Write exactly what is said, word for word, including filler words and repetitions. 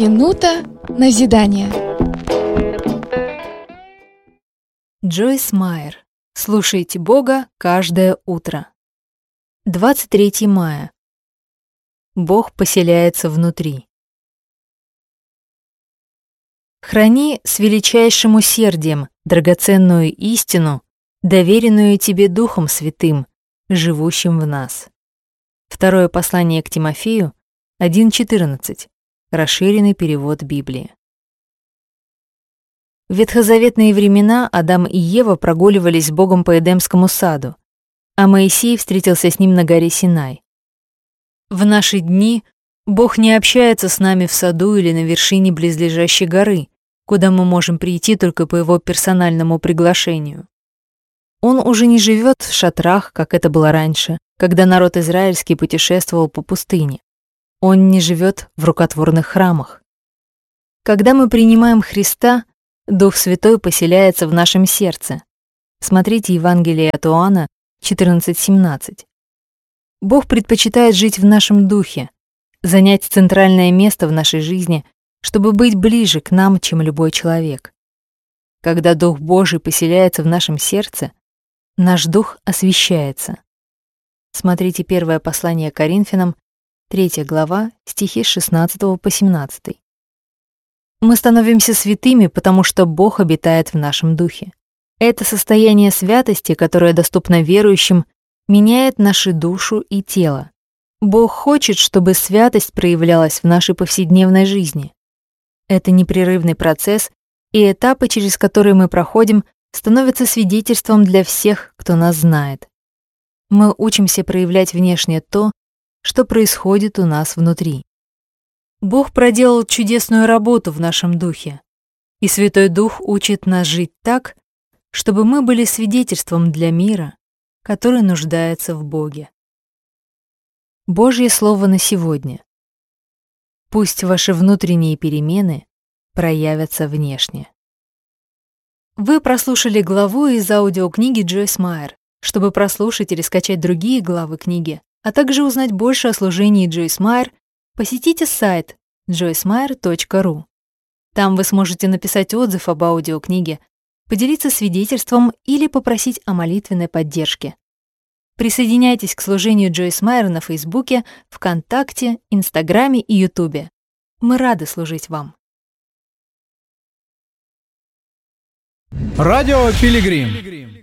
Минута назидания. Джойс Майер. Слушайте Бога каждое утро. двадцать третьего мая. Бог поселяется внутри. Храни с величайшим усердием драгоценную истину, доверенную тебе Духом Святым, живущим в нас. Второе послание к Тимофею, один четырнадцать. Расширенный перевод Библии. В ветхозаветные времена Адам и Ева прогуливались с Богом по Эдемскому саду, а Моисей встретился с ним на горе Синай. В наши дни Бог не общается с нами в саду или на вершине близлежащей горы, куда мы можем прийти только по его персональному приглашению. Он уже не живет в шатрах, как это было раньше, когда народ израильский путешествовал по пустыне. Он не живет в рукотворных храмах. Когда мы принимаем Христа, Дух Святой поселяется в нашем сердце. Смотрите Евангелие от Иоанна четырнадцать семнадцать. Бог предпочитает жить в нашем духе, занять центральное место в нашей жизни, чтобы быть ближе к нам, чем любой человек. Когда Дух Божий поселяется в нашем сердце, наш дух освящается. Смотрите первое послание к Коринфянам, третья глава, стихи с шестнадцатого по семнадцатый. Мы становимся святыми, потому что Бог обитает в нашем духе. Это состояние святости, которое доступно верующим, меняет нашу душу и тело. Бог хочет, чтобы святость проявлялась в нашей повседневной жизни. Это непрерывный процесс, и этапы, через которые мы проходим, становятся свидетельством для всех, кто нас знает. Мы учимся проявлять внешне то, что происходит у нас внутри. Бог проделал чудесную работу в нашем духе, и Святой Дух учит нас жить так, чтобы мы были свидетельством для мира, который нуждается в Боге. Божье слово на сегодня. Пусть ваши внутренние перемены проявятся внешне. Вы прослушали главу из аудиокниги Джойс Майер. Чтобы прослушать или скачать другие главы книги, а также узнать больше о служении Джойс Майер, посетите сайт джойс майер точка ру. Там вы сможете написать отзыв об аудиокниге, поделиться свидетельством или попросить о молитвенной поддержке. Присоединяйтесь к служению Джойс Майер на Фейсбуке, ВКонтакте, Инстаграме и Ютубе. Мы рады служить вам. Радио Пилигрим.